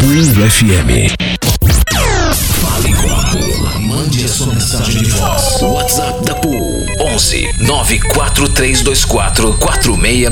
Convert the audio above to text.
Pool FM. Fale com a Pool. Mande a sua mensagem de voz. WhatsApp da Pool 11 94324 46